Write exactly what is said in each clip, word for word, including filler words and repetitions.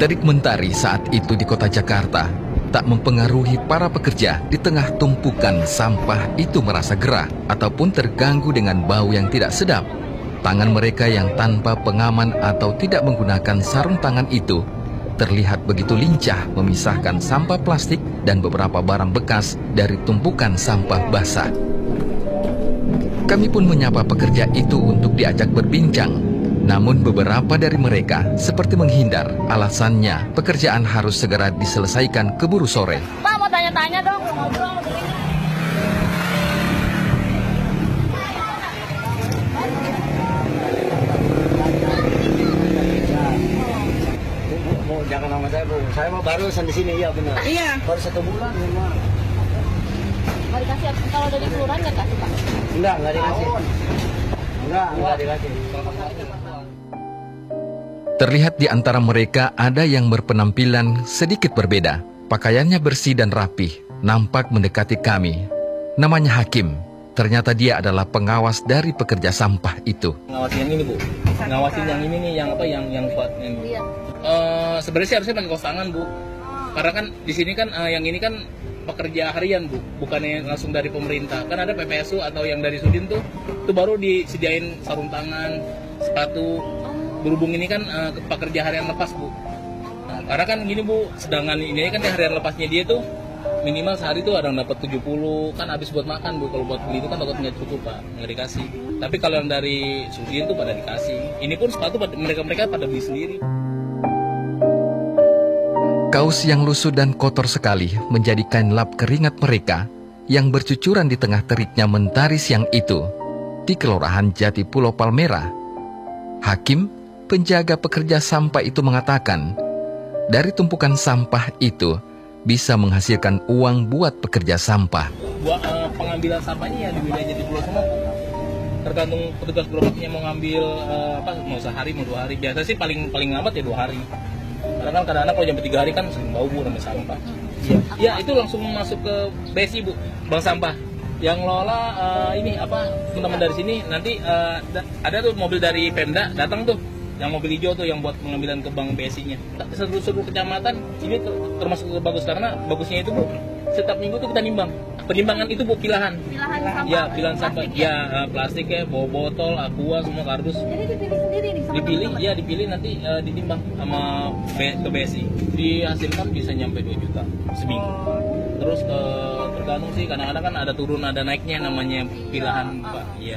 Terik mentari saat itu di kota Jakarta tak mempengaruhi para pekerja di tengah tumpukan sampah itu merasa gerah ataupun terganggu dengan bau yang tidak sedap. Tangan mereka yang tanpa pengaman atau tidak menggunakan sarung tangan itu terlihat begitu lincah memisahkan sampah plastik dan beberapa barang bekas dari tumpukan sampah basah. Kami pun menyapa pekerja itu untuk diajak berbincang. Namun beberapa dari mereka seperti menghindar, alasannya pekerjaan harus segera diselesaikan keburu sore. Pak, mau tanya-tanya dong, mau ngobrol. Bu, jangan nama saya, Bu. Saya mau barusan di sini, ya benar. Iya. Baru satu bulan, ya. Nggak dikasih, kalau dari kelurahan nggak kasih, Pak? Enggak, enggak dikasih. Enggak, enggak dikasih. Terlihat di antara mereka ada yang berpenampilan sedikit berbeda. Pakaiannya bersih dan rapih, nampak mendekati kami. Namanya Hakim. Ternyata dia adalah pengawas dari pekerja sampah itu. Ngawasin yang ini, Bu. Ngawasin yang ini nih, yang apa, yang yang kuat yang. Iya. Uh, sebenarnya sih harusnya pakai kaos tangan, Bu. Karena kan di sini kan uh, yang ini kan pekerja harian, Bu, bukannya langsung dari pemerintah. Kan ada P P S U atau yang dari Sudin tuh, itu baru disediain sarung tangan, sepatu. Berhubung ini kan uh, pekerja harian lepas, Bu. Nah, karena kan gini, Bu, sedangkan ini kan harian lepasnya dia tuh minimal sehari tuh ada yang dapat tujuh puluh, kan habis buat makan, Bu. Kalau buat beli itu kan takut nggak cukup, Pak, nggak dikasih. Tapi kalau yang dari Sudin tuh pada dikasih. Ini pun sepatu mereka-mereka pada beli sendiri. Kaos yang lusuh dan kotor sekali menjadi kain lap keringat mereka yang bercucuran di tengah teriknya mentari siang itu di Kelurahan Jati Pulau Palmera. Hakim, penjaga pekerja sampah itu mengatakan, dari tumpukan sampah itu bisa menghasilkan uang buat pekerja sampah. Buat uh, pengambilan sampahnya ya di wilayah Jati Pulau semua. Tergantung petugas gerobaknya mau ngambil uh, apa, mau sehari mau dua hari. Biasa sih paling paling lambat ya dua hari. Karena kan kadang-kadang kalau sampai tiga hari kan sering bau, Bu, namanya sampah. Iya, ya, itu langsung masuk ke B S I, Bu, bank sampah. Yang ngelola uh, ini apa, teman-teman dari sini nanti uh, ada tuh mobil dari Pemda datang tuh, yang mobil hijau tuh yang buat pengambilan ke bank B S I-nya. Seluruh kecamatan ini ter termasuk bagus karena bagusnya itu, Bu, setiap minggu tuh kita nimbang. Penimbangan itu, Bu, pilahan. Pilahan sampah. Ya, pilahan sampah. Ya, uh, plastik ya, bawa botol, aqua, semua kardus. Jadi dipilih sendiri nih sama Dipilih, teman-teman? ya dipilih nanti uh, ditimbang sama B ke B S I. Dihasilkan bisa nyampe dua juta seminggu. Terus uh, tergantung sih, kadang-kadang kan ada turun ada naiknya, namanya pilahan, Pak. Iya.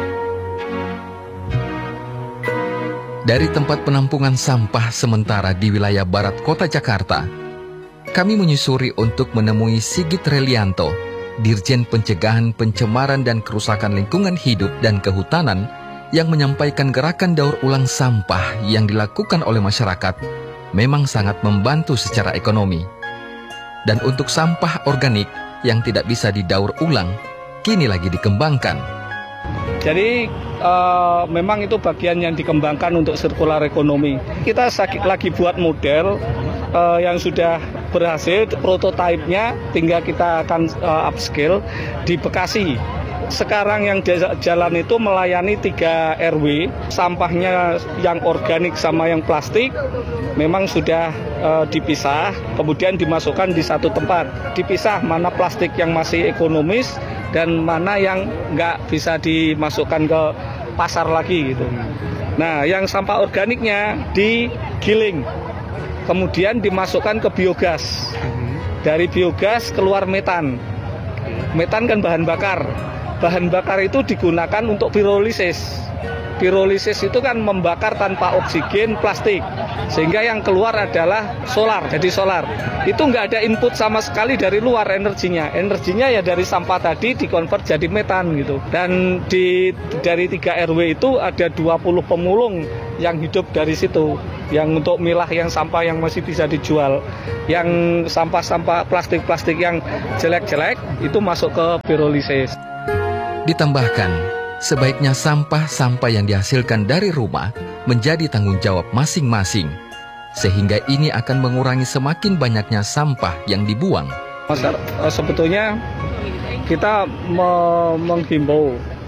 Dari tempat penampungan sampah sementara di wilayah barat kota Jakarta, kami menyusuri untuk menemui Sigit Relianto, Dirjen Pencegahan Pencemaran dan Kerusakan Lingkungan Hidup dan Kehutanan, yang menyampaikan gerakan daur ulang sampah yang dilakukan oleh masyarakat memang sangat membantu secara ekonomi. Dan untuk sampah organik yang tidak bisa didaur ulang, kini lagi dikembangkan. Jadi uh, memang itu bagian yang dikembangkan untuk sirkular ekonomi. Kita lagi buat model uh, yang sudah berhasil, prototipenya tinggal kita akan uh, upscale di Bekasi. Sekarang yang jalan itu melayani tiga R W, sampahnya yang organik sama yang plastik memang sudah uh, dipisah, kemudian dimasukkan di satu tempat. Dipisah mana plastik yang masih ekonomis dan mana yang nggak bisa dimasukkan ke pasar lagi gitu. Nah, yang sampah organiknya digiling, kemudian dimasukkan ke biogas. Dari biogas keluar metan. Metan kan bahan bakar. Bahan bakar itu digunakan untuk pirolisis. Pirolisis itu kan membakar tanpa oksigen plastik, sehingga yang keluar adalah solar, jadi solar. Itu nggak ada input sama sekali dari luar energinya. Energinya ya dari sampah tadi dikonvert jadi metan gitu. Dan di dari tiga R W itu ada dua puluh pemulung yang hidup dari situ, yang untuk milah yang sampah yang masih bisa dijual. Yang sampah-sampah plastik-plastik yang jelek-jelek itu masuk ke pirolisis. Ditambahkan, sebaiknya sampah-sampah yang dihasilkan dari rumah menjadi tanggung jawab masing-masing, sehingga ini akan mengurangi semakin banyaknya sampah yang dibuang. Sebetulnya kita me menghimbau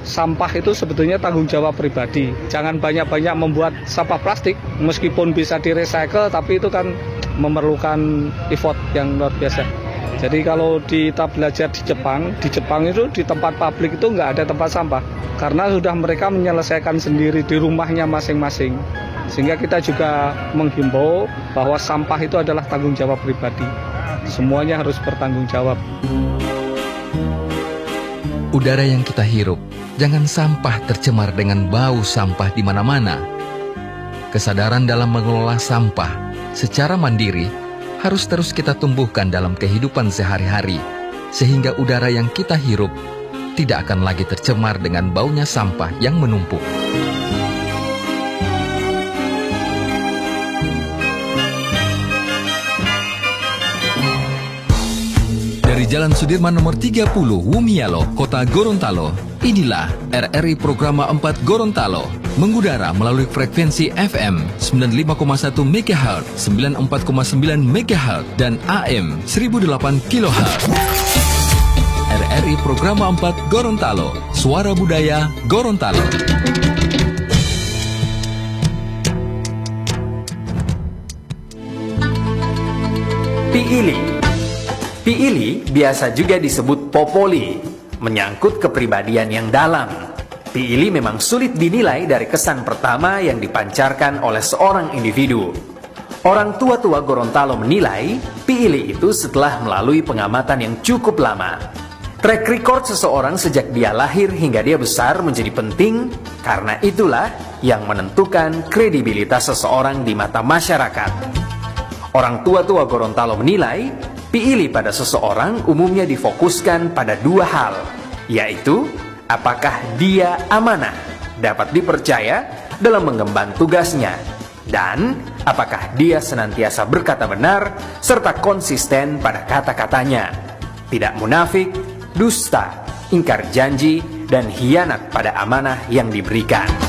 sampah itu sebetulnya tanggung jawab pribadi. Jangan banyak-banyak membuat sampah plastik, meskipun bisa di-recycle, tapi itu kan memerlukan effort yang luar biasa. Jadi kalau kita belajar di Jepang, di Jepang itu di tempat publik itu nggak ada tempat sampah, karena sudah mereka menyelesaikan sendiri di rumahnya masing-masing. Sehingga kita juga menghimbau bahwa sampah itu adalah tanggung jawab pribadi. Semuanya harus bertanggung jawab. Udara yang kita hirup, jangan sampah tercemar dengan bau sampah di mana-mana. Kesadaran dalam mengelola sampah secara mandiri harus terus kita tumbuhkan dalam kehidupan sehari-hari, sehingga udara yang kita hirup tidak akan lagi tercemar dengan baunya sampah yang menumpuk. Dari Jalan Sudirman nomor tiga puluh, Wumialo, Kota Gorontalo, inilah R R I Programa empat Gorontalo, mengudara melalui frekuensi F M sembilan puluh lima koma satu megahertz, sembilan puluh empat koma sembilan megahertz, dan A M seribu delapan kilohertz. R R I Programa empat Gorontalo, Suara Budaya Gorontalo. Piili. Piili biasa juga disebut popoli, menyangkut kepribadian yang dalam. Piili memang sulit dinilai dari kesan pertama yang dipancarkan oleh seorang individu. Orang tua-tua Gorontalo menilai Piili itu setelah melalui pengamatan yang cukup lama. Track record seseorang sejak dia lahir hingga dia besar menjadi penting, karena itulah yang menentukan kredibilitas seseorang di mata masyarakat. Orang tua-tua Gorontalo menilai Piili pada seseorang umumnya difokuskan pada dua hal, yaitu apakah dia amanah, dapat dipercaya dalam mengemban tugasnya, dan apakah dia senantiasa berkata benar serta konsisten pada kata-katanya, tidak munafik, dusta, ingkar janji, dan hianat pada amanah yang diberikan.